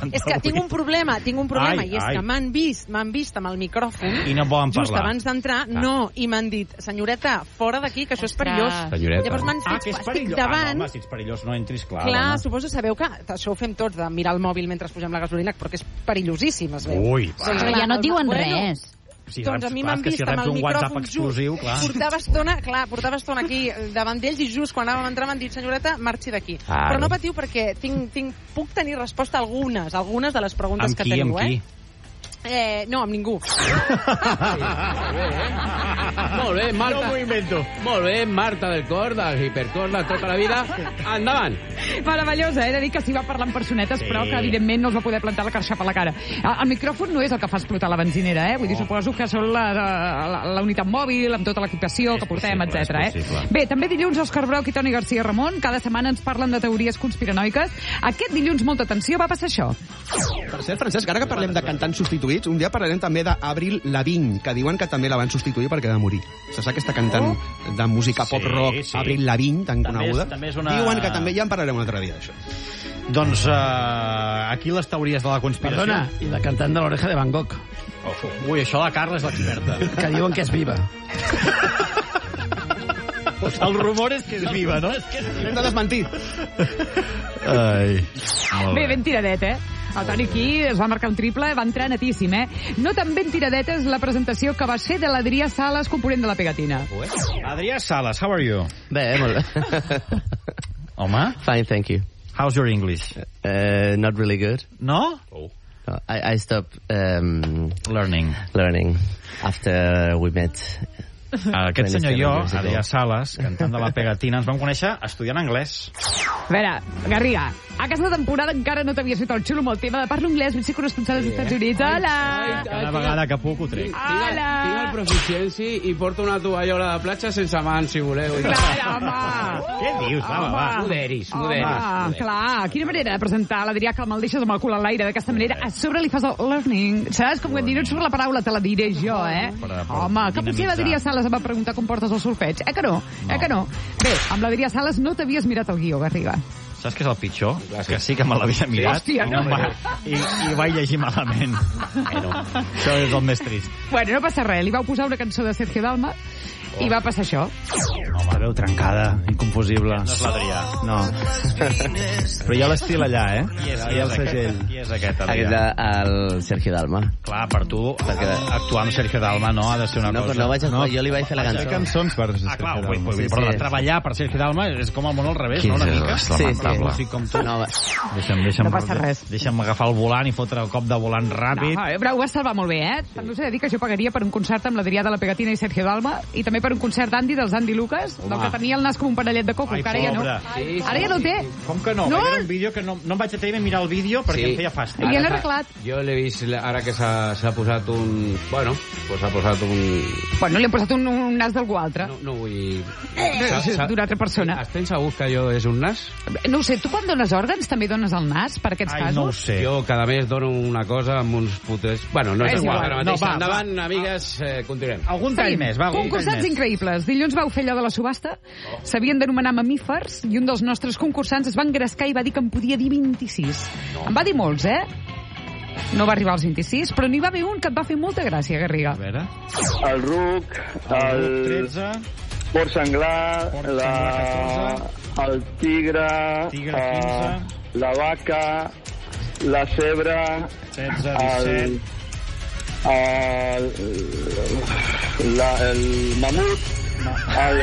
És que tinc un problema, i és que m'han vist amb el micròfon i no poden just parlar abans d'entrar, i m'han dit, senyoreta, fora d'aquí, que això és perillós. Llavors m'han fet, que és perillós. Home, si ets perillós no entris, clar. Clar, suposo, sabeu que això ho fem tots, de mirar el mòbil mentre posem la gasolina, perquè és perillosíssim, es veu. Ui, ja no et diuen res. Doncs a mi m'han vist amb el micròfon exclusiu, clar. Portava estona aquí davant d'ells i just quan anàvem a entrar m'han dit, senyoreta, marxi d'aquí. Però no patiu perquè puc tenir resposta a algunes de les preguntes que teniu, Amb qui? No, amb ningú. Molt bé, Marta. No m'ho invento. Molt bé, Marta del Cor, de Hipercorda tota la vida. Endavant. Meravellosa, he de dir que s'hi va parlar amb personetes, però que evidentment no es va poder plantar la carxapa a la cara. El micròfon no és el que fa explotar la benzinera, Vull dir, suposo que són la unitat mòbil, amb tota l'equipació que portem, etc. Bé, també dilluns Òscar Broc i Toni García Ramon, cada setmana ens parlen de teories conspiranoiques. Aquest dilluns, molta atenció, va passar això. Per cert, Francesc, ara que parlem de cantants substituïts, un dia parlarem també d'Avril Lavigne, que diuen que també la van substituir perquè va morir. Saps aquesta cantant de música pop-rock, Avril Lavigne, tan coneguda? Diuen que també ja en parlarem un altre dia, d'això. Doncs aquí les teories de la conspiració. Perdona, i la cantant de l'Oreja de Van Gogh. Ui, això la Carla és l'experta. Que diuen que és viva. El rumor és que és viva, no? Hem de desmentir. Bé, ben tiradet, El Toni aquí es va marcar un triple, va entrar netíssim, No tan ben tiradeta és la presentació que va ser de l'Adrià Sales, component de la Pegatina. Adrià Sales, how are you? Bé, molt bé. Home? Fine, thank you. How's your English? Not really good. No? No, I stopped learning after we met. Aquest senyor i jo, Adrià Sales, cantant de la Pegatina, ens vam conèixer estudiant anglès. A veure, Garriga, aquesta temporada encara no t'havies fet el xulo amb el tema de parlo anglès, vull ser corresponsal dels Estats Units. Hola! Cada vegada que puc ho trec. Hola! Tinc el proficiency i porto una tovallola de platja sense mans, si voleu. Clar, home! Què dius? Va. Moderis. Clar, quina manera de presentar l'Adrià que me'l deixes amb el cul a l'aire d'aquesta manera. A sobre li fas el learning. Saps? Com quan dir, no et surt la paraula, te la diré jo, Home, que potser l'Adrià Sales em va preguntar com portes el solfeig. Que no? Bé, amb l'Adrià Sales no t'havies mirat el guió, Garriga. Saps què és el pitjor? Que sí que me l'havia mirat. Hòstia, no. I vaig llegir malament. Això és el més trist. Bueno, no passa res. Li vau posar una cançó de Sergio Dalma i va passar això. La veu trencada, inconfusible. No és l'Adrià. No. Però hi ha l'estil allà, Qui és aquest, Adrià? El Sergio Dalma. Clar, per tu, actuar amb Sergio Dalma no ha de ser una cosa... No vaig actuar, jo li vaig fer la cançó. Cançons per Sergio Dalma. Però treballar per Sergio Dalma és com el món al revés, no? Una mica. Sí. Com tu. No passa res. Deixa'm agafar el volant i fotre el cop de volant ràpid. Però ho vas salvar molt bé, També us he de dir que jo pagaria per un concert amb l'Adrià de la Pegatina i Sergio Dalma i també per un concert d'Andy dels Andy Lucas, del que tenia el nas com un panellet de coco, que ara ja no. Ara ja no té. Com que no? Era un vídeo que no em vaig atrevir a mirar el vídeo perquè em feia fàstic. I ja l'he arreglat. Jo l'he vist ara que s'ha posat un... Bueno, li han posat un nas d'algú altre. No vull... D'una altra persona. Estem segurs que allò és un nas? No ho sé, tu quan dones òrgans també dones el nas per aquests casos? No ho sé. Jo cada mes dono una cosa amb uns putes... Bueno, no és igual ara mateix. Endavant, amigues, continuem. Algun tall més, va. Concursants increïbles. Dilluns vau fer allò de la subhasta, s'havien d'anomenar mamífers i un dels nostres concursants es va engrescar i va dir que en podia dir 26. En va dir molts, No va arribar als 26, però n'hi va haver un que et va fer molta gràcia, Garriga. A veure. El ruc, el 13, porc senglar, el tigre, 15, la vaca, la cebra, 16, 17, el mamut, el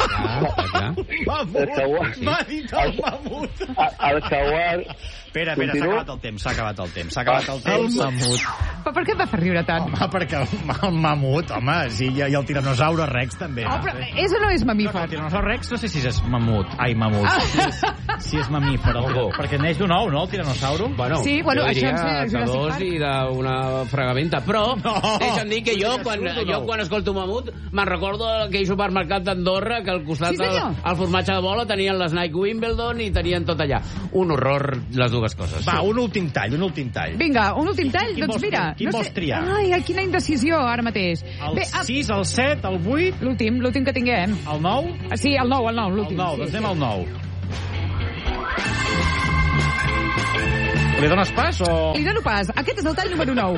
jaguar. Espera, s'ha acabat el temps. El mamut. Però per què et va fer riure tant? Home, perquè el mamut, sí, i el tiranosaure rex també. Però és o no és mamífer? El tiranosaure rex no sé si és mamut. Si és mamífer. Perquè neix d'un ou, no, el tiranosaure? Sí, jo diria de dos i d'una fregamenta. Però deixa'm dir que jo quan escolto mamut me'n recordo aquell supermercat d'Andorra que al costat del formatge de bola tenien les Nike Wimbledon i tenien tot allà. Un horror, les dues coses. Va, un últim tall. Vinga, un últim tall? Doncs mira... Quin vols triar? Ai, quina indecisió ara mateix. El 6, el 7, el 8... L'últim que tinguem. El 9? Sí, el 9, l'últim. El 9, doncs anem al 9. Li dones pas o...? Li dono pas. Aquest és el tall número 9.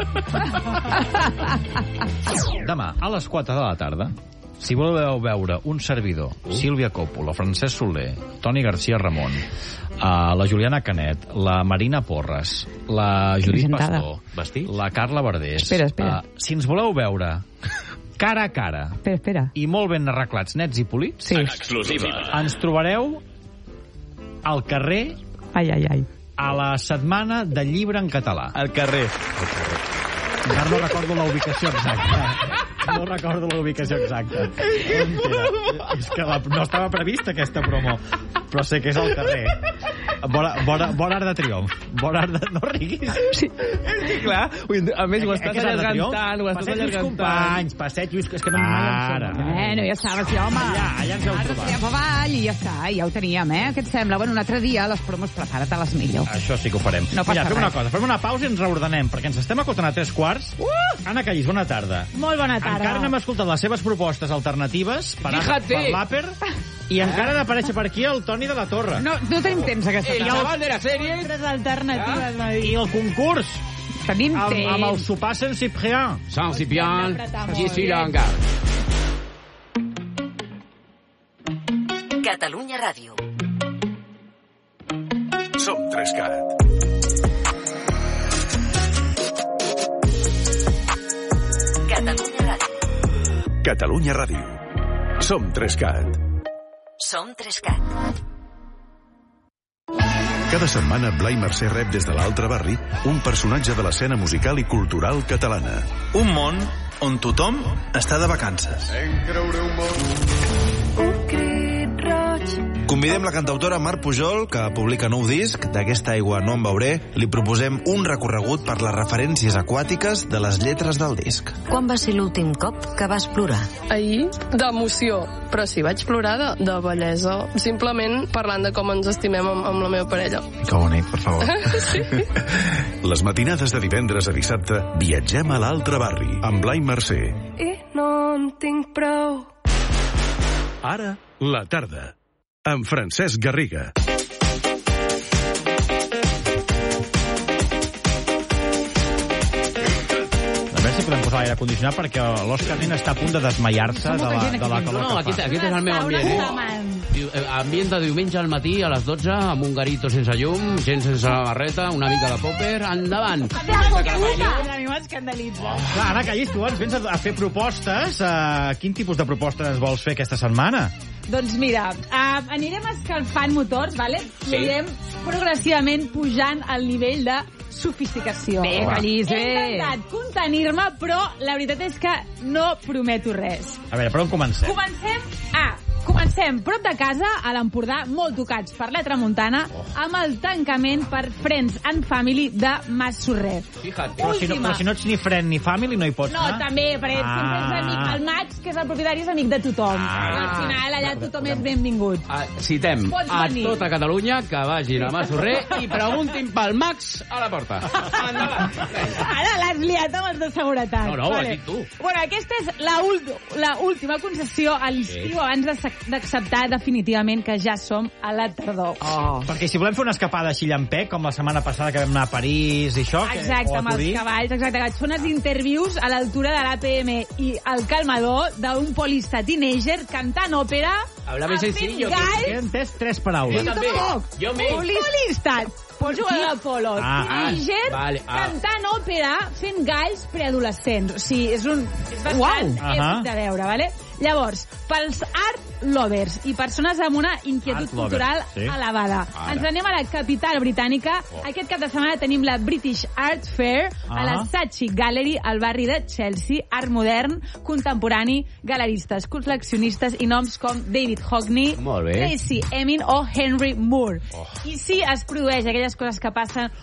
Demà, a les 4 de la tarda, si voleu veure un servidor, Sílvia Coppola, Francesc Soler, Toni García Ramon, la Juliana Canet, la Marina Porres, la Judit Pastor, la Carla Verdés... Espera. Si ens voleu veure cara a cara i molt ben arreglats, nets i polits, exclusiva, ens trobareu al carrer a la setmana del llibre en català. Al carrer. Encara no recordo la ubicació exacta. No recordo la ubicació exacta. És que no estava prevista aquesta promo, però sé que és al carrer. Bon Arc de Triomf. No riguis. Sí. És que clar, a més ho estàs allargant tant, ho estàs allargant tant. Passeig, és que no mai em sona. Bueno, ja estava aquí, home. Allà ens heu trobat. Cap avall i ja està, ja ho teníem, eh? Què et sembla? Bueno, un altre dia les promos prepara-te-les millor. Això sí que ho farem. No passa res. Fem una cosa, fem una pausa i ens reordenem, perquè ens estem acotant a 3:15. Anna Callís, bona tarda. Molt bona tarda. Encara no hem escoltat les seves propostes alternatives per l'Àper i encara ha d'aparèixer per aquí el Toni de la Torre. No tenim temps aquesta tarda. I el de la sèrie. Alternatives, va dir. I el concurs. Tenim temps. Amb el sopar Saint-Cyprien. Saint-Cyprien, Gisilanga. Catalunya Ràdio. Som 3CAT. Catalunya Ràdio. Catalunya Ràdio. Som 3CAT. Som 3CAT. Cada setmana Blai Mercè rep des de l'altre barri un personatge de l'escena musical i cultural catalana. Un món on tothom està de vacances. Convidem la cantautora Mar Pujol, que publica nou disc, D'aquesta aigua no en beuré. Li proposem un recorregut per les referències aquàtiques de les lletres del disc. Quan va ser l'últim cop que vas plorar? Ahir, d'emoció. Però sí, vaig plorar de bellesa. Simplement parlant de com ens estimem amb la meva parella. Que bonic, per favor. Sí. Les matinades de divendres a dissabte viatgem a l'altre barri amb Blai Mercè. I no en tinc prou. Ara, la tarda, amb Francesc Garriga. A veure si podem posar l'aire condicionat perquè l'Òscar Nin està a punt de desmaiar-se de la calor. No, aquest és el meu ambient. Ambient de diumenge al matí a les 12 amb un garito sense llum, gent sense barreta, una mica de popper, endavant. A mi m'escandalitza. Clar, Anna Callís, tu ens vens a fer propostes. Quin tipus de propostes vols fer aquesta setmana? Doncs mira, anirem escalfant motors, vale? Sí. I anirem progressivament pujant el nivell de sofisticació. Bé, Callís, bé. He intentat contenir-me, però la veritat és que no prometo res. A veure, per on comencem? Comencem prop de casa, a l'Empordà, molt tocats per la tramuntana, amb el tancament per Friends and Family de Mas Sorrer. Però si no ets ni friend ni family, no hi pots anar? No, també, perquè sempre és amic. El Max, que és el propietari, és amic de tothom. Al final, allà tothom és benvingut. Citem a tota Catalunya que vagin a Mas Sorrer i preguntin pel Max a la porta. Ara l'has liat amb els de seguretat. No, ho has dit tu. Bueno, aquesta és la última concessió a l'estiu abans d'acceptar definitivament que ja som a la tardor. Perquè si volem fer una escapada així llampec, com la setmana passada que vam anar a París i això... Exacte, amb els cavalls, exacte. Et fan unes interviews a l'altura de l'APM i el calmador d'un polista teenager cantant òpera, fent galls... He entès 3 paraules. Jo també. Polista, jugador de polo, teenager, cantant òpera, fent galls preadolescents. O sigui, és bastant èpic de veure, vale? Llavors, pels art lovers i persones amb una inquietud cultural elevada, ens anem a la capital britànica. Aquest cap de setmana tenim la British Art Fair a la Saatchi Gallery, al barri de Chelsea. Art modern, contemporani, galeristes, col·leccionistes i noms com David Hockney, Tracy Emin o Henry Moore. I sí, es produeix aquelles coses que passen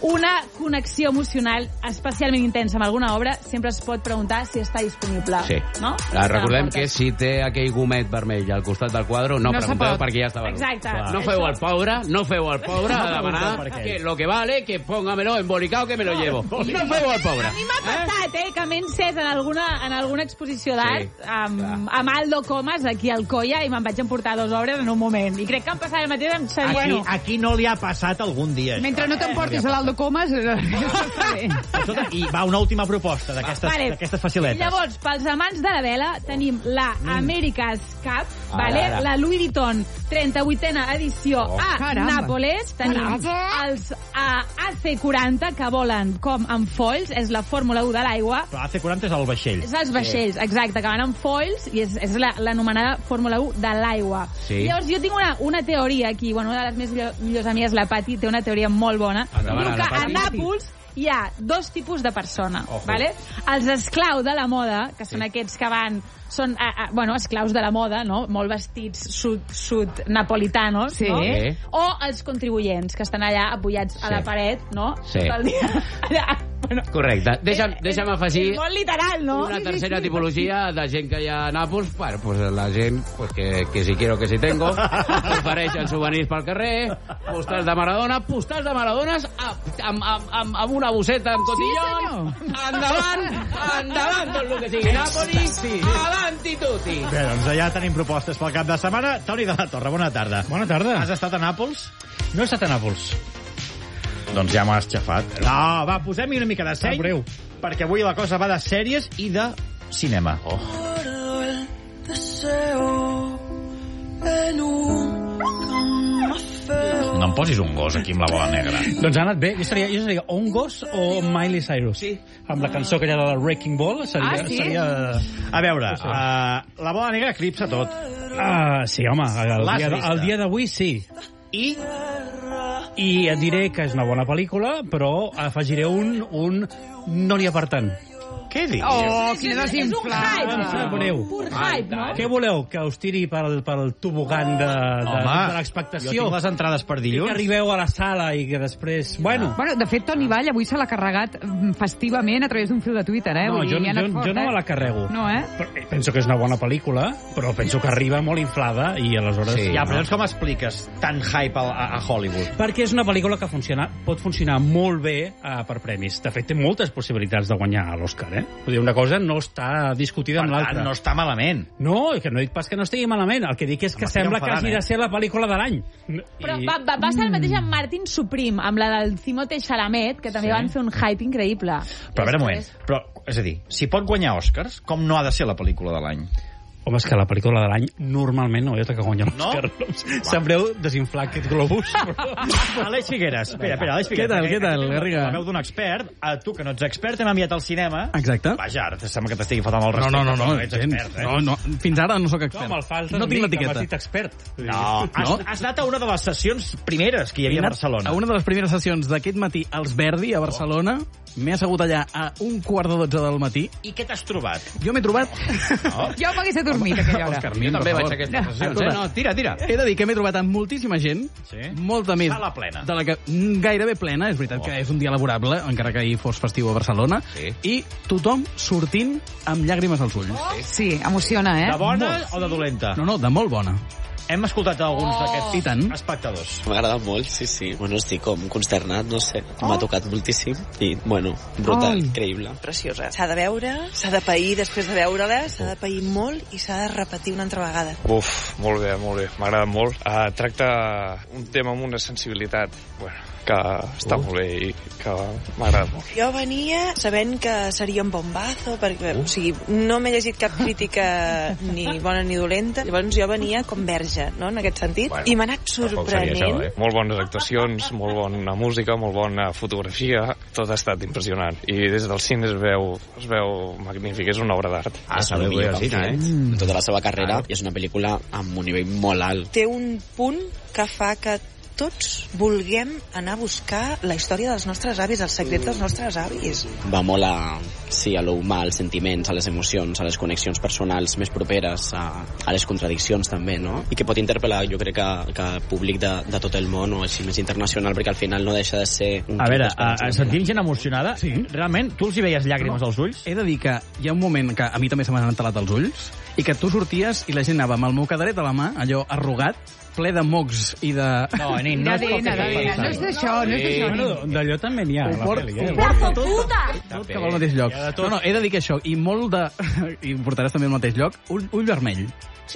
una connexió emocional especialment intensa amb alguna obra, sempre es pot preguntar si està disponible. Sí. No? Recordem que si té aquell gomet vermell al costat del quadre, no pregunteu perquè ja està venut. Exacte. No feu el pobre a demanar que lo que vale, que póngamelo embolicado, que me lo llevo. No feu el pobre. A mi m'ha passat, que m'he encès en alguna exposició d'art amb Aldo Comas aquí al Colla i me'n vaig emportar 2 obres en un moment. I crec que em passava el mateix amb Seriano. Aquí no li ha passat algun dia. Mentre no t'emportis a l'Aldo Comas, està bé. I va, una última proposta d'aquestes faciletes. Llavors, pels amants de la vela, tenim la America's Cup, la Louis Vuitton 38a edició a Nàpoles. Tenim els AC40 que volen com amb foils, és la Fórmula 1 de l'aigua. Però AC40 és el vaixell. És els vaixells, exacte, que van amb foils i és l'anomenada Fórmula 1 de l'aigua. Llavors, jo tinc una teoria aquí, una de les meves millors amigues, la Pati, té una teoria molt bona. Diu que a Nàpols hi ha 2 tipus de persona, vale? Els esclaus de la moda, que són aquests que van... Són, esclaus de la moda, no? Molt vestits sud-napolitanos, no? O els contribuents, que estan allà apoyats a la paret, no? Sí. Tot el dia allà. Correcte. Deixa'm afegir... És molt literal, no? Una tercera tipologia de gent que hi ha a Nàpols, pues la gent que si quiero que si tengo, ofereixen souvenirs pel carrer, postals de Maradones amb una bosseta amb cotillons. Endavant tot el que sigui Nàpols. Avanti tutti. Bé, doncs allà tenim propostes pel cap de setmana. Toni de la Torre, bona tarda. Bona tarda. Has estat a Nàpols? No he estat a Nàpols. Doncs ja m'has xafat. No, va, posem-hi una mica de seny, perquè avui la cosa va de sèries i de cinema. No em posis un gos aquí amb la bola negra. Doncs ha anat bé. Jo seria o un gos o Miley Cyrus. Sí. Amb la cançó aquella de la Wrecking Ball seria... A veure, la bola negra eclipsa tot. Sí, home, el dia d'avui sí. I et diré que és una bona pel·lícula, però afegiré un no n'hi ha per tant. Què dius? Oh, quina desinflada. Pur hype, no? Què voleu? Que us tiri pel tobogan de l'expectació? Jo tinc les entrades per dilluns. I que arribeu a la sala i que després... Bueno, de fet, Toni Vall avui se l'ha carregat festivament a través d'un fil de Twitter, No, jo no me la carrego. No, Penso que és una bona pel·lícula, però penso que arriba molt inflada i aleshores... Sí, ja, però com expliques tant hype a Hollywood? Perquè és una pel·lícula que pot funcionar molt bé per premis. De fet, té moltes possibilitats de guanyar a l'Oscar, Vull dir, una cosa no està discutida amb l'altra. Per tant, no està malament. No, que no dic pas que no estigui malament. El que dic és que sembla que hagi de ser la pel·lícula de l'any. Però va ser el mateix amb Martin Supreme, amb la del Timothée Chalamet, que també van fer un hype increïble. Però a veure un moment. Però, és a dir, si pot guanyar Oscars, com no ha de ser la pel·lícula de l'any? Home, és que la pel·lícula de l'any normalment no hi ha que guanyar l'Òscar. No? Sabreu desinflar aquest globus. Aleix Figueres. Espera, Aleix Què Figueres. tal, Garriga? La veu d'un expert. Tu, que no ets expert, hem enviat al cinema. Exacte. Vaja, ara sembla que t'estigui faltant el respecte. No, ets expert, No, fins ara no sóc expert. No, me'l falta no tinc l'etiqueta. M'has dit expert. No, has anat a una de les sessions primeres que hi havia a Barcelona. A una de les primeres sessions d'aquest matí als Verdi, a Barcelona. M'he assegut allà a 11:45 del matí. I què t'has trobat? Jo m'he trobat... Jo m'hagués adormit a aquella hora. Jo també vaig a aquestes sessions, No, tira. He de dir que m'he trobat amb moltíssima gent, molta més sala plena. de la que gairebé plena, és veritat que és un dia laborable, encara que ahir fos festiu a Barcelona, i tothom sortint amb llàgrimes als ulls. Sí, emociona, De bona o de dolenta? No, de molt bona. Hem escoltat alguns d'aquests espectadors. M'ha agradat molt, sí. Bueno, estic com consternat, no sé. M'ha tocat moltíssim i, bueno, brutal, increïble. Preciosa. S'ha de veure, s'ha de pair després de veure-la, s'ha de pair molt i s'ha de repetir una altra vegada. Molt bé. M'ha agradat molt. Tracta un tema amb una sensibilitat, que està molt bé i que m'ha agradat molt. Jo venia sabent que seria un bombazo, perquè o sigui, no m'he llegit cap crítica ni bona ni dolenta, llavors jo venia com verge, no?, en aquest sentit, i m'ha anat sorprenent. Molt bones actuacions, molt bona música, molt bona fotografia, tot ha estat impressionant. I des del cine es veu magnífic, és una obra d'art. S'ha de bé al cine, Tota la seva carrera és una pel·lícula amb un nivell molt alt. Té un punt que fa que tots vulguem anar a buscar la història dels nostres avis, els secrets dels nostres avis. Va molt a lo humà, als sentiments, a les emocions, a les connexions personals més properes, a les contradiccions també, no? I que pot interpel·lar, jo crec que públic de tot el món o així més internacional, perquè al final no deixa de ser un... A veure, sentim gent emocionada? Sí. Realment, tu els hi veies llàgrimes als ulls? He de dir que hi ha un moment que a mi també se m'han entelat els ulls i que tu sorties i la gent anava amb el mocaderet a la mà, allò arrugat, ple de mocs i de... No, nin, no és d'això, no és d'això. D'allò també n'hi ha. Ho porta tot cap al mateix lloc. No, he de dir que això, i molt de... i ho portaràs també al mateix lloc, ull vermell. Sí.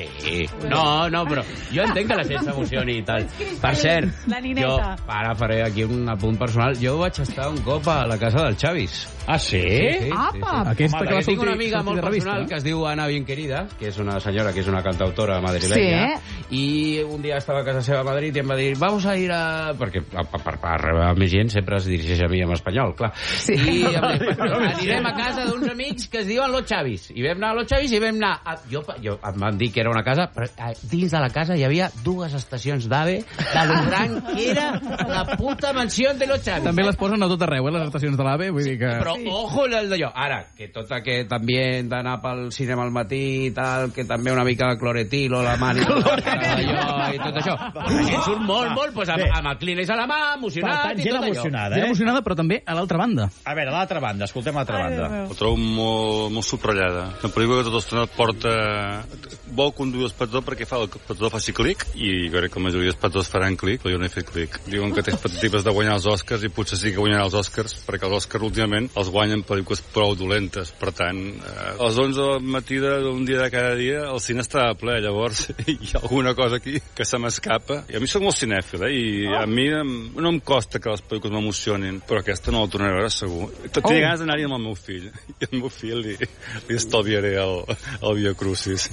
No, però jo entenc que la gent s'emocioni i tal. Per cert, jo ara faré aquí un apunt personal. Jo vaig estar un cop a la casa del Chavis. Ah, sí? Apa! Aquesta que va tinc una amiga molt personal que es diu Ana Bienquerida, que és una senyora que és una cantautora madrilenya, i un dia estava a casa seva a Madrid i em va dir, vamos a ir a... perquè per rebre més gent sempre es dirigeix a mi en espanyol, clar. Sí. I anirem a casa d'uns amics que es diuen Los Chavis. I vam anar a Los Chavis i vam anar... Jo em van dir que era una casa, però dins de la casa hi havia 2 estacions d'AVE de lo gran que era la puta mansió de Los Chavis. També les posen a tot arreu, les estacions de l'AVE, vull dir que... Però ojo el d'allò. Ara, que tot aquest ambient d'anar pel cinema al matí i tal, que també una mica de cloretil o la mani d'allò i tot això. La gent surt molt, pues, amb el clínex a la mà, emocionat i tot allò. Emocionada, Gent emocionada, però també a l'altra banda. A veure, a l'altra banda, escoltem l'altra banda. Ho trobo molt subratlada. Una pel·lícula que tota l'estona et porta... Vol conduir l'espectador perquè fa el espectador faci clic, i jo crec que la majoria d'espectadors faran clic, però jo no he fet clic. Diuen que té expectatives de guanyar els Oscars i potser sí que guanyarà els Oscars, perquè els Oscars últimament els guanyen pel·lícules prou dolentes. Per tant, a les 11 del matí d'un dia de cada dia el cine està ple, llavors hi ha alguna cosa aquí que se m'escapa. I a mi soc molt cinèfil, i a mi no em costa que les pel·lícules m'emocionin, però aquesta no la tornaré a veure segur. Tenia ganes d'anar-hi amb el meu fill, i al meu fill li estalviaré el Via Crucis.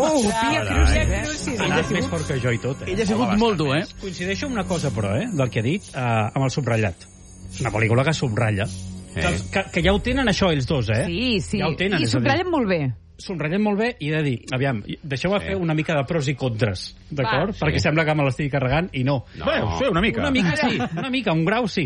Via Crucis. Ha anat més fort que jo i tot. Ell ha sigut molt dur, Coincideixo amb una cosa, però, del que ha dit, amb el subratllat. Una pel·lícula que subratlla. Que ja ho tenen això, ells dos, Sí. Ja ho tenen, I subratllen molt bé. Subratllen molt bé i he de dir, aviam, deixeu-me fer una mica de pros i contres, d'acord? Perquè sembla que me l'estigui carregant i no. Bé, sí, una mica. Una mica sí, un grau sí.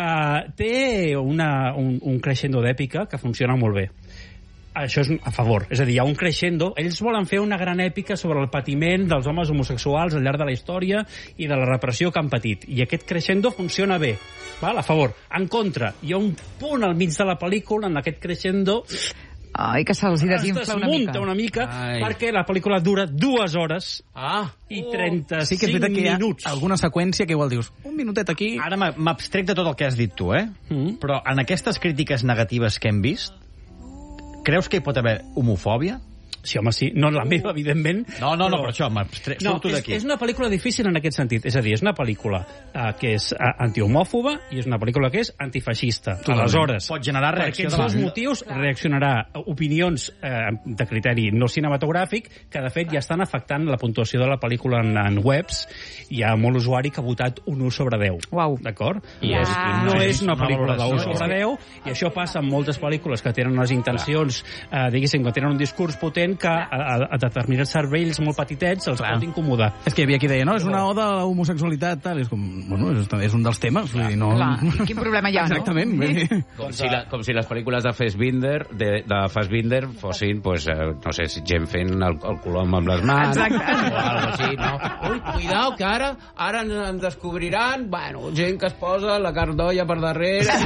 Té un crescendo d'èpica que funciona molt bé. Això és a favor. És a dir, hi ha un crescendo. Ells volen fer una gran èpica sobre el patiment dels homes homosexuals al llarg de la història i de la repressió que han patit. I aquest crescendo funciona bé. Val? A favor. En contra, hi ha un punt al mig de la pel·lícula en aquest crescendo... Ai, que se'ls hi desinfla una mica. Desmunta una mica, perquè la pel·lícula dura 2 hores i 35 sí que és veritat que hi ha minuts. Alguna seqüència que igual dius, un minutet aquí... Ara m'abstrec de tot el que has dit tu, però en aquestes crítiques negatives que hem vist, creus que hi pot haver homofòbia? Sí, home, sí. No la meva, evidentment. No, per això, surto d'aquí. És una pel·lícula difícil en aquest sentit. És a dir, és una pel·lícula que és antihomòfoba i és una pel·lícula que és antifeixista. Aleshores, pot generar reacció. Per aquests 2 motius reaccionarà opinions de criteri no cinematogràfic que, de fet, ja estan afectant la puntuació de la pel·lícula en webs. Hi ha molt usuari que ha votat un 1 sobre 10. Uau. D'acord? I no és una pel·lícula d'1 sobre 10, i això passa amb moltes pel·lícules que tenen unes intencions, diguéssim, que tenen un discurs potent que a determinats cervells molt petitets els pot incomodar. És que hi havia qui deia, no, és una oda a l'homosexualitat, tal. És com, bueno, és un dels temes. Vull dir, no... Quin problema hi ha, exactament, no? Exactament. Com si les pel·lícules de Fassbinder fossin, pues, no sé, gent fent el colom amb les mans. Exacte. O algo així, no? Ui, cuidao, que ara ens descobriran, bueno, gent que es posa la cardolla per darrere.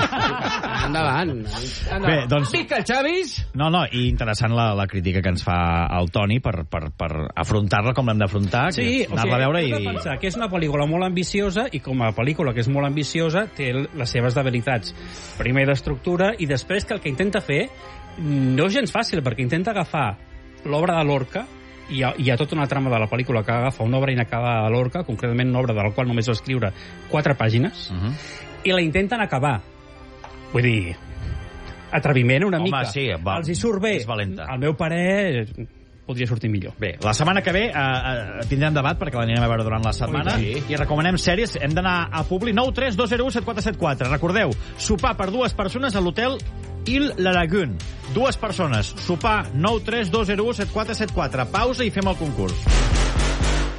Endavant. Bé, doncs... Pica el Chavis! No, i interessant la crítica que ens fa el Toni per afrontar-la com l'hem d'afrontar, anar-la a veure i... Pensar que és una pel·lícula molt ambiciosa i com a pel·lícula que és molt ambiciosa té les seves debilitats. Primer d'estructura i després que el que intenta fer no és gens fàcil, perquè intenta agafar l'obra de Lorca i hi ha tota una trama de la pel·lícula que agafa una obra inacabada de Lorca, concretament una obra de la qual només va escriure 4 pàgines, i la intenten acabar. Vull dir... atreviment una mica. Sí, els hi surt bé. Al meu parer podria sortir millor. Bé, la setmana que ve tindrem debat perquè l'anirem a veure durant la setmana i recomanem sèries. Hem d'anar a Publi 932017474. Recordeu, sopar per 2 persones a l'hotel Il La Lagune. 2 persones. Sopar 932017474. Pausa i fem el concurs.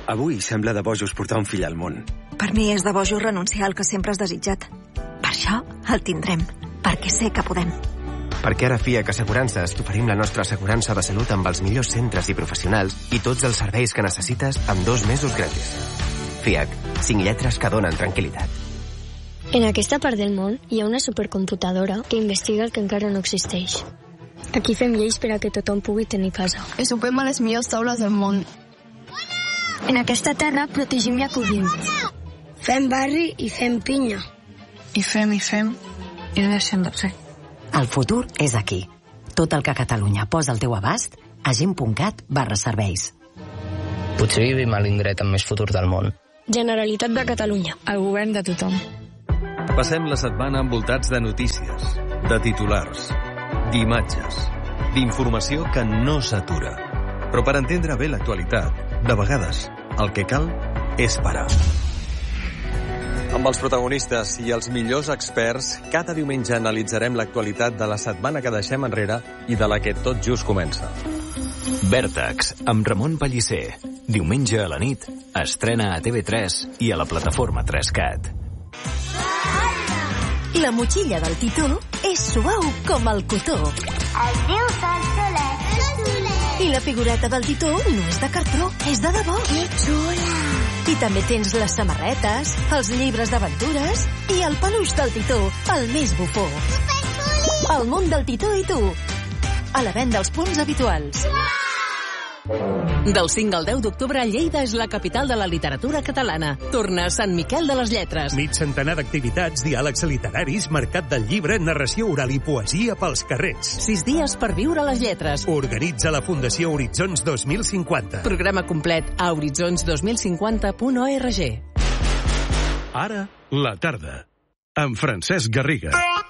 Avui sembla de bojos portar un fill al món. Per mi és de bojos renunciar al que sempre has desitjat. Per això el tindrem, perquè sé que podem. Perquè ara FIAC Assegurances t'oferim la nostra assegurança de salut amb els millors centres i professionals i tots els serveis que necessites amb 2 mesos gratis. FIAC, 5 lletres que donen tranquil·litat. En aquesta part del món hi ha una supercomputadora que investiga el que encara no existeix. Aquí fem lleis per a que tothom pugui tenir casa. I sopem a les millors taules del món. En aquesta terra protegim i acollim. Fem barri i fem pinya. I fem, i no deixem de ser. El futur és aquí. Tot el que Catalunya posa al teu abast a gent.cat/serveis. Potser vivim a l'indret amb més futur del món. Generalitat de Catalunya. El govern de tothom. Passem la setmana envoltats de notícies, de titulars, d'imatges, d'informació que no s'atura. Però per entendre bé l'actualitat, de vegades, el que cal és parar. Amb els protagonistes i els millors experts, cada diumenge analitzarem l'actualitat de la setmana que deixem enrere i de la que tot just comença. Vèrtex, amb Ramon Pellicer. Diumenge a la nit, estrena a TV3 i a la plataforma 3Cat. La motxilla del Titó és suau com el cotó. Es diu Sol Solet. I la figureta del Titó no és de cartró, és de debò. Que xula! I també tens les samarretes, els llibres d'aventures i el peluix del Titó, el més bufó. Superxuli! El món del Titó i tu. A la venda als punts habituals. Del 5 al 10 d'octubre, Lleida és la capital de la literatura catalana. Torna a Sant Miquel de les Lletres. Mig centenar d'activitats, diàlegs literaris, mercat del llibre, narració oral i poesia pels carrers. 6 dies per viure les lletres. Organitza la Fundació Horitzons 2050. Programa complet a horitzons2050.org. Ara, la tarda. Amb Francesc Garriga.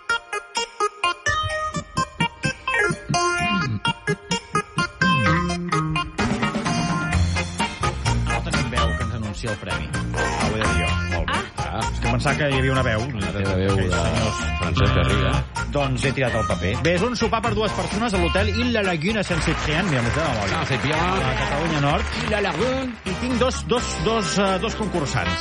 El premi. Ho he de dir jo. Molt bé. És que pensava que hi havia una veu. La veu de Francesc Garriga. Doncs he tirat el paper. Bé, és un sopar per 2 persones a l'hotel Illa Laguna Saint-Cyprien. Mira, m'ho queda la molla. A Catalunya Nord. Illa Laguna. I tinc dos concursants.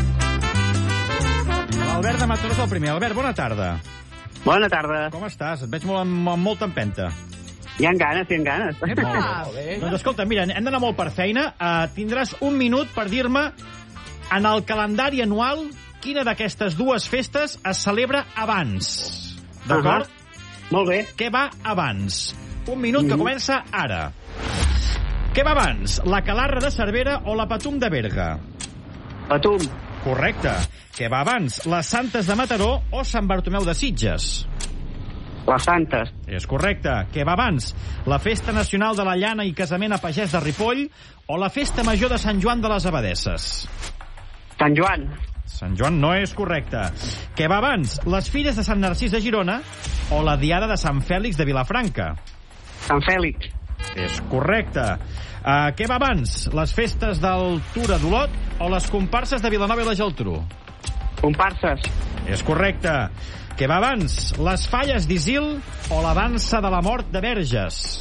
L'Albert de Mataró és el primer. Albert, bona tarda. Bona tarda. Com estàs? Et veig amb molta empenta. Hi ha ganes. Molt bé. Doncs escolta, mira, hem d'anar molt per feina. Tindràs un minut per dir-me, en el calendari anual, quina d'aquestes 2 festes es celebra abans. D'acord? Molt bé. Què va abans? Un minut que comença ara. Què va abans? La Calarra de Cervera o la Patum de Berga? Patum. Correcte. Què va abans? Les Santes de Mataró o Sant Bartomeu de Sitges? Les Santes. És correcte. Què va abans? La Festa Nacional de la Llana i Casament a Pagès de Ripoll o la Festa Major de Sant Joan de les Abadesses? Sant Joan. Sant Joan no és correcte. Què va abans? Les Fires de Sant Narcís de Girona o la Diada de Sant Fèlix de Vilafranca? Sant Fèlix. És correcte. Què va abans? Les festes del Tura d'Olot o les comparses de Vilanova i la Geltrú? Comparses. És correcte. Què va abans? Les falles d'Isil o la dansa de la mort de Verges?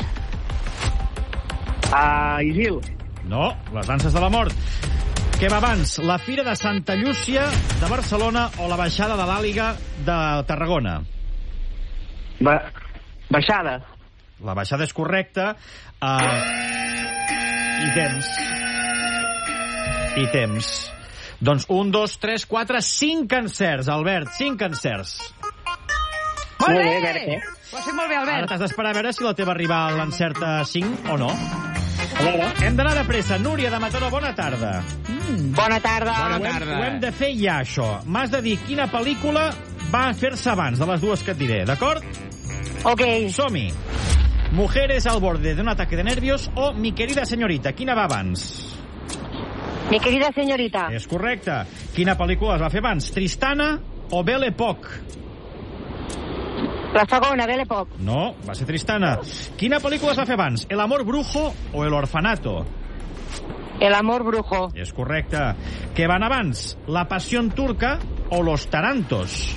Isil. No, les danses de la mort. Què va abans? La Fira de Santa Llúcia de Barcelona o la Baixada de l'Àliga de Tarragona? Baixada. La baixada és correcta. I temps. Doncs 1, 2, 3, 4, 5 encerts, Albert, 5 encerts. Molt bé! Ho has fet molt bé, Albert. Ara t'has d'esperar a veure si la teva rival l'encerta 5 o no. Hem d'anar de pressa. Núria de Mataró, bona tarda. Bona tarda. Ho hem de fer ja, això. M'has de dir quina pel·lícula va fer-se abans de les 2 que et diré, d'acord? Ok. Som-hi. Mujeres al borde de un ataque de nervios o Mi querida señorita. Quina va abans? Mi querida señorita. És correcte. Quina pel·lícula es va fer abans? Tristana o Belle Époque? La segona, Belle Époque. No, va ser Tristana. Quina pel·lícula es va fer abans? El amor brujo o El orfanato? El amor brujo. És correcte. Què van abans? La pasión turca o Los tarantos?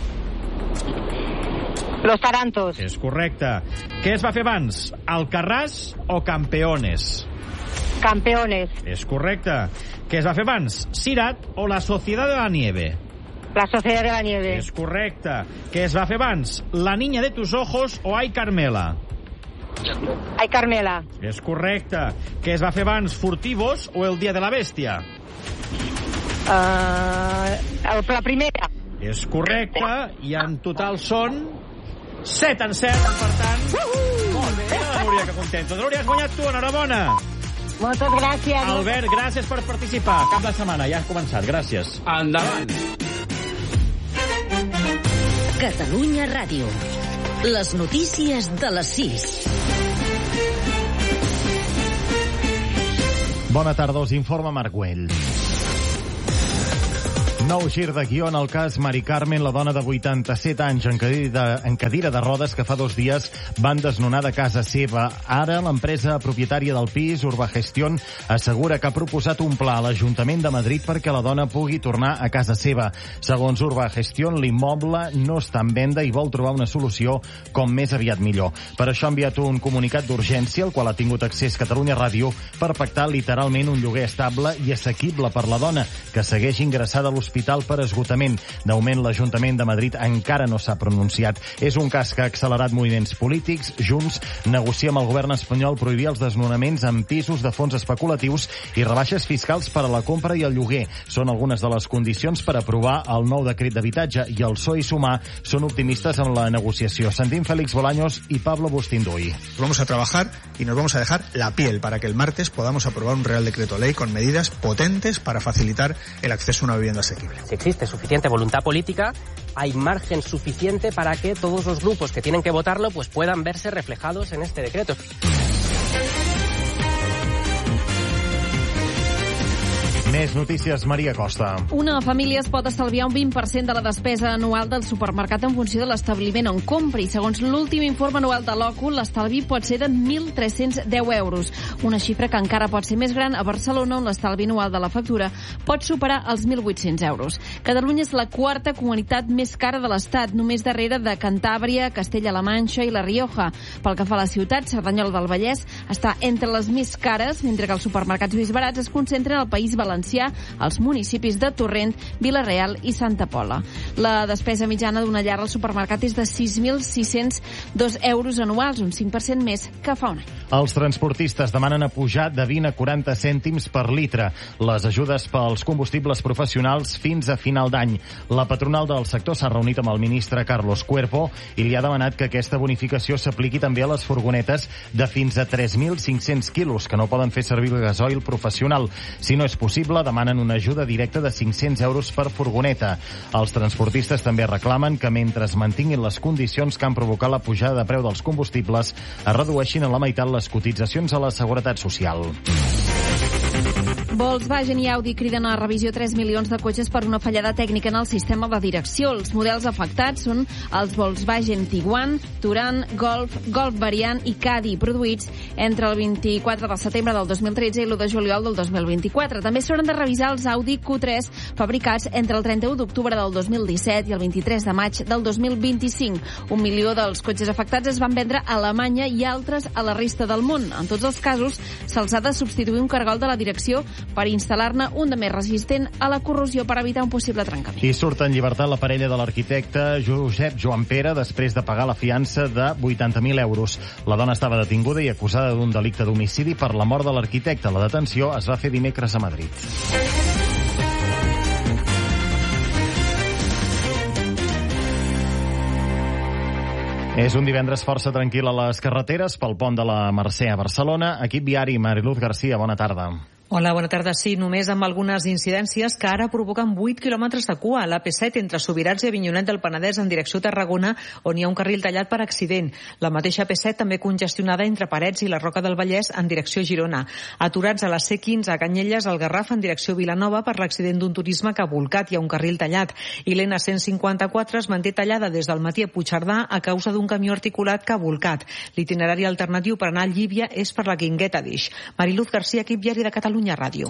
Los tarantos. És correcte. Què es va fer abans? Alcarràs o Campeones? Campeones. És correcte. Què es va fer abans? Sirat o la Sociedad de la Nieve? La Sociedad de la Nieve. És correcte. Què es va fer abans? La Niña de tus ojos o Ay Carmela? Ay Carmela. És correcte. Què es va fer abans? Furtivos o El Día de la Bestia? La primera. És correcte. I en total són 7 encerts, per tant... Molt bé, la Núria, que contenta. Núria, has guanyat tu, enhorabona. Moltes gràcies. Albert, gràcies per participar. Cap de setmana, ja ha començat. Gràcies. Endavant. Catalunya Ràdio. Les notícies de les 6. Bona tarda, us informa Marc Güell. Nou gir de guió en el cas Mari Carmen, la dona de 87 anys en cadira de rodes que fa 2 dies van desnonar de casa seva. Ara l'empresa propietària del pis, Urbagestión, assegura que ha proposat un pla a l'Ajuntament de Madrid perquè la dona pugui tornar a casa seva. Segons Urbagestión, l'immoble no està en venda i vol trobar una solució com més aviat millor. Per això ha enviat un comunicat d'urgència, al qual ha tingut accés Catalunya Ràdio, per pactar literalment un lloguer estable i assequible per la dona, que segueix ingressada a l'hospital per esgotament. De moment, l'Ajuntament de Madrid encara no s'ha pronunciat. És un cas que ha accelerat moviments polítics. Junts negocia amb el govern espanyol prohibir els desnonaments en pisos de fons especulatius i rebaixes fiscals per a la compra i el lloguer. Són algunes de les condicions per aprovar el nou decret d'habitatge i el PSOE i Sumar són optimistes en la negociació. Sentim Félix Bolaños y Pablo Bustinduy. Vamos a trabajar y nos vamos a dejar la piel para que el martes podamos aprobar un Real Decreto Ley con medidas potentes para facilitar el acceso a una vivienda asequible. Si existe suficiente voluntad política, hay margen suficiente para que todos los grupos que tienen que votarlo pues puedan verse reflejados en este decreto. Més notícies, Maria Costa. Una família es pot estalviar un 20% de la despesa anual del supermercat en funció de l'establiment on compri. Segons l'últim informe anual de l'OCU, l'estalvi pot ser de 1.310 euros. Una xifra que encara pot ser més gran a Barcelona, on l'estalvi anual de la factura pot superar els 1.800 euros. Catalunya és la quarta comunitat més cara de l'Estat, només darrere de Cantàbria, Castella-La Manxa i La Rioja. Pel que fa a la ciutat, Cerdanyola del Vallès està entre les més cares, mentre que els supermercats més barats es concentren al País Valencià, als municipis de Torrent, Vila-real i Santa Pola. La despesa mitjana d'una llar al supermercat és de 6.602 euros anuals, un 5% més que fa un any. Els transportistes demanen a pujar de 20 a 40 cèntims per litre les ajudes pels combustibles professionals fins a final d'any. La patronal del sector s'ha reunit amb el ministre Carlos Cuerpo i li ha demanat que aquesta bonificació s'apliqui també a les furgonetes de fins a 3.500 quilos que no poden fer servir el gasoil professional. Si no és possible, demanen una ajuda directa de 500 euros per furgoneta. Els transportistes també reclamen que mentre es mantinguin les condicions que han provocat la pujada de preu dels combustibles, es redueixin a la meitat les cotitzacions a la Seguretat Social. Volkswagen i Audi criden a revisió 3 milions de cotxes per una fallada tècnica en el sistema de direcció. Els models afectats són els Volkswagen Tiguan, Touran, Golf, Golf Variant i Caddy, produïts entre el 24 de setembre del 2013 i l'1 de juliol del 2024. També s'hauran de revisar els Audi Q3 fabricats entre el 31 d'octubre del 2017 i el 23 de maig del 2025. 1 milió dels cotxes afectats es van vendre a Alemanya i altres a la resta del món. En tots els casos, se'ls ha de substituir un cargol de la direcció per instal·lar-ne un de més resistent a la corrosió per evitar un possible trencament. I surt en llibertat la parella de l'arquitecte Josep Joan Pere després de pagar la fiança de 80.000 euros. La dona estava detinguda i acusada d'un delicte d'homicidi per la mort de l'arquitecte. La detenció es va fer dimecres a Madrid. És un divendres força tranquil a les carreteres pel pont de la Mercè a Barcelona. Equip viari, Mariluz García, bona tarda. Hola, bona tarda. Sí, només amb algunes incidències que ara provoquen 8 quilòmetres de cua a l'AP7 entre Subirats i Avinyonet del Penedès en direcció Tarragona, on hi ha un carril tallat per accident. La mateixa AP7 també congestionada entre Parets i la Roca del Vallès en direcció Girona. Aturats a la C15 a Canyelles, al Garraf en direcció Vilanova per l'accident d'un turisme que ha volcat. Hi ha un carril tallat. I l'N 154 es manté tallada des del matí a Puigcerdà a causa d'un camió articulat que ha volcat. L'itinerari alternatiu per anar a Llívia és per la Guingueta d'Ix. Mariluz García, equip diari de Catalunya Ràdio.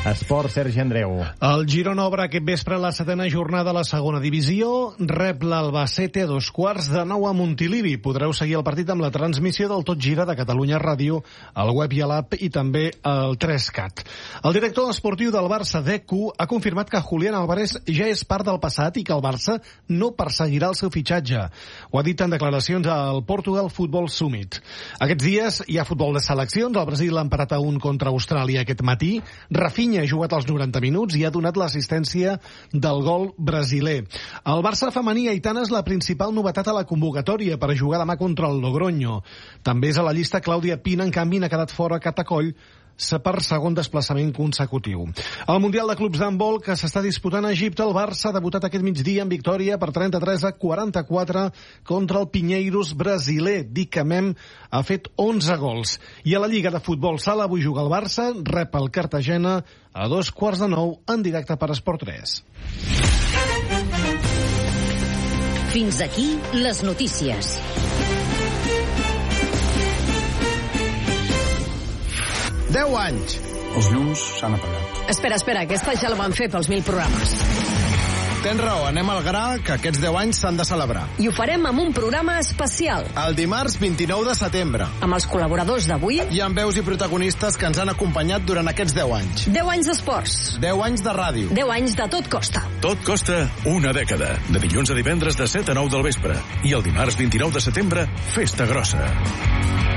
Esport, Sergi Andreu. El Girona obre aquest vespre la 7a jornada a la segona divisió. Rep l'Albacete a 8:45 a Montilivi. Podreu seguir el partit amb la transmissió del Tot Gira de Catalunya Ràdio, al web i a l'app i també al 3CAT. El director esportiu del Barça, Deco, ha confirmat que Julián Álvarez ja és part del passat i que el Barça no perseguirà el seu fitxatge. Ho ha dit en declaracions al Portugal Football Summit. Aquests dies hi ha futbol de seleccions. El Brasil ha empatat a 1 contra Austràlia aquest matí. Rafinha ha jugat els 90 minuts i ha donat l'assistència del gol brasiler. El Barça femení Aitana és la principal novetat a la convocatòria per jugar demà contra el Logroño. També és a la llista Clàudia Pina, en canvi n'ha quedat fora Catacoll per segon desplaçament consecutiu. Al Mundial de Clubs d'Handbol que s'està disputant a Egipte, el Barça ha debutat aquest migdia en victòria per 33-44 contra el Pinheiros brasiler. Dicamem ha fet 11 gols. I a la Lliga de Futbol Sala avui juga el Barça, rep el Cartagena a 8:45 en directe per Esport 3. Fins aquí les notícies. Deu anys. Els llums s'han apagat. Espera, aquesta ja la van fer pels 1000 programes. Tens raó, anem al gra, que aquests 10 anys s'han de celebrar. I ho farem amb un programa especial. El dimarts 29 de setembre. Amb els col·laboradors d'avui. I amb veus i protagonistes que ens han acompanyat durant aquests 10 anys. 10 anys d'esports. 10 anys de ràdio. 10 anys de Tot Costa. Tot costa una dècada. De dilluns a divendres de 7 a 9 del vespre. I el dimarts 29 de setembre, festa grossa.